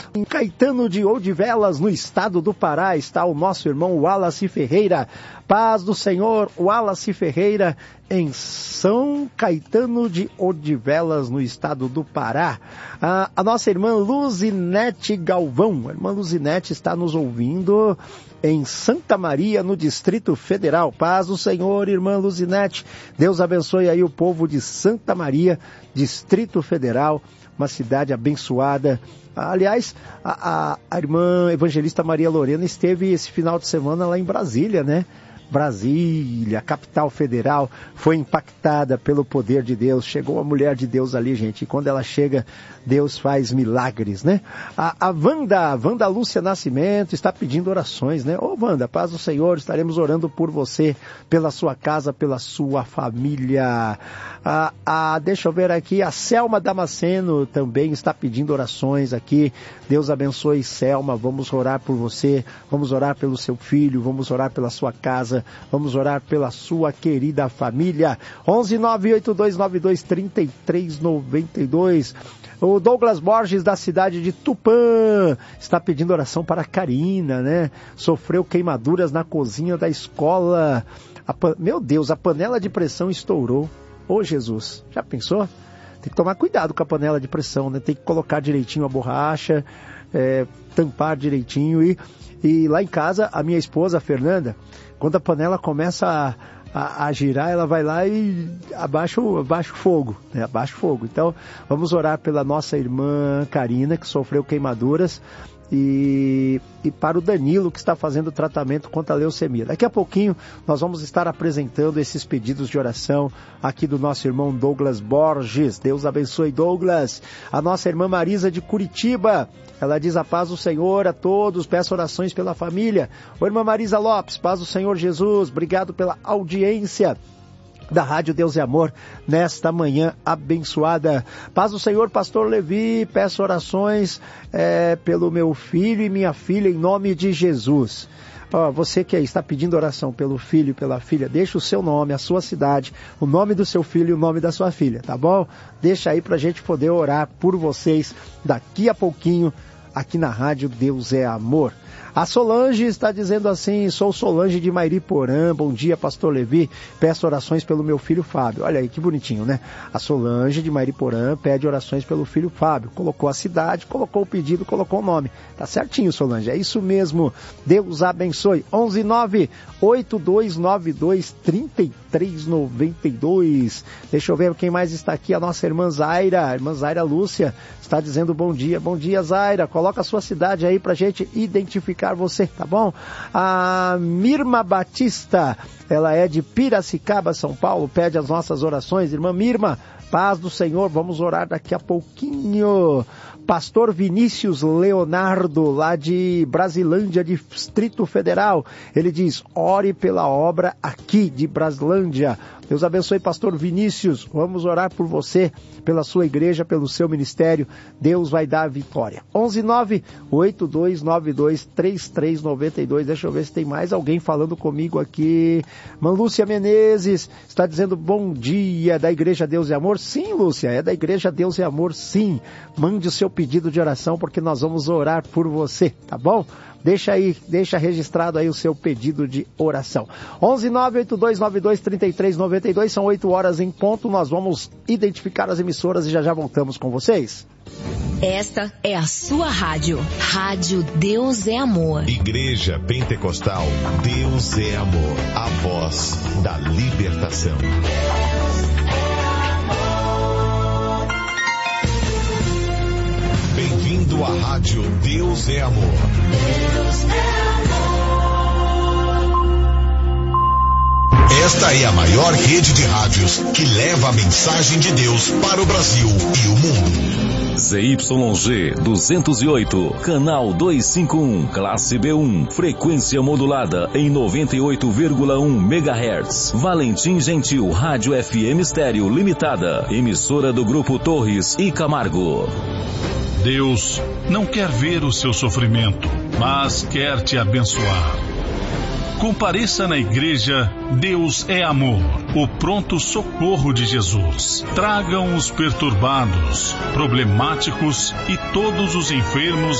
Em Caetano de Odivelas, no estado do Pará, está o nosso irmão Wallace Ferreira. Paz do Senhor, Wallace Ferreira, em São Caetano de Odivelas, no estado do Pará. A nossa irmã Luzinete Galvão, a irmã Luzinete está nos ouvindo em Santa Maria, no Distrito Federal. Paz do Senhor, irmã Luzinete. Deus abençoe aí o povo de Santa Maria, Distrito Federal, uma cidade abençoada. Aliás, a irmã evangelista Maria Lorena esteve esse final de semana lá em Brasília, né? Brasília, capital federal, foi impactada pelo poder de Deus. Chegou a mulher de Deus ali, gente, e quando ela chega, Deus faz milagres, né? A Wanda Lúcia Nascimento está pedindo orações, né? Ô Wanda, paz do Senhor, estaremos orando por você, pela sua casa, pela sua família. Deixa eu ver aqui, a Selma Damasceno também está pedindo orações aqui. Deus abençoe, Selma, vamos orar por você, vamos orar pelo seu filho, vamos orar pela sua casa, vamos orar pela sua querida família. 11982923392. O Douglas Borges, da cidade de Tupã, está pedindo oração para a Karina, né? Sofreu queimaduras na cozinha da escola. Meu Deus, a panela de pressão estourou. Ô Jesus, já pensou? Tem que tomar cuidado com a panela de pressão, né? Tem que colocar direitinho a borracha, tampar direitinho. E lá em casa, a minha esposa, a Fernanda, quando a panela começa a girar, ela vai lá e abaixa o fogo, né? Abaixa o fogo. Então, vamos orar pela nossa irmã Karina, que sofreu queimaduras, e para o Danilo, que está fazendo tratamento contra a leucemia. Daqui a pouquinho nós vamos estar apresentando esses pedidos de oração aqui do nosso irmão Douglas Borges. Deus abençoe, Douglas. A nossa irmã Marisa de Curitiba, ela diz: a paz do Senhor a todos, peço orações pela família. Ô irmã Marisa Lopes, paz do Senhor Jesus, obrigado pela audiência da Rádio Deus é Amor, nesta manhã abençoada. Paz do Senhor, pastor Levi, peço orações pelo meu filho e minha filha, em nome de Jesus. Você que está pedindo oração pelo filho e pela filha, deixa o seu nome, a sua cidade, o nome do seu filho e o nome da sua filha, tá bom? Deixa aí pra gente poder orar por vocês daqui a pouquinho, aqui na Rádio Deus é Amor. A Solange está dizendo assim: sou Solange de Mairiporã, bom dia pastor Levi, peço orações pelo meu filho Fábio. Olha aí que bonitinho, né? A Solange de Mairiporã pede orações pelo filho Fábio, colocou a cidade, colocou o pedido, colocou o nome. Tá certinho, Solange, é isso mesmo. Deus abençoe. 11982923392. Deixa eu ver quem mais está aqui. A nossa irmã Zaira Lúcia está dizendo bom dia Zaira, coloca a sua cidade aí pra gente identificar você, tá bom? A Mirma Batista, ela é de Piracicaba, São Paulo, pede as nossas orações. Irmã Mirma, paz do Senhor, vamos orar daqui a pouquinho. Pastor Vinícius Leonardo, lá de Brasilândia, Distrito Federal, ele diz: ore pela obra aqui de Brasilândia. Deus abençoe, pastor Vinícius, vamos orar por você, pela sua igreja, pelo seu ministério. Deus vai dar a vitória. 11982923392. Deixa eu ver se tem mais alguém falando comigo aqui. Lúcia Menezes está dizendo bom dia, da Igreja Deus e Amor. Sim, Lúcia, é da Igreja Deus e Amor, sim. Mande o seu pedido de oração, porque nós vamos orar por você, tá bom? Deixa registrado aí o seu pedido de oração. 11982923392, são 8 horas em ponto. Nós vamos identificar as emissoras e já voltamos com vocês. Esta é a sua rádio. Rádio Deus é Amor. Igreja Pentecostal Deus é Amor. A voz da libertação. Bem-vindo à Rádio Deus é Amor. Deus é amor. Esta é a maior rede de rádios que leva a mensagem de Deus para o Brasil e o mundo. ZYG 208, canal 251, classe B1, frequência modulada em 98,1 MHz. Valentim Gentil, Rádio FM Estéreo Limitada, emissora do Grupo Torres e Camargo. Deus não quer ver o seu sofrimento, mas quer te abençoar. Compareça na igreja Deus é Amor, o pronto socorro de Jesus. Tragam os perturbados, problemáticos e todos os enfermos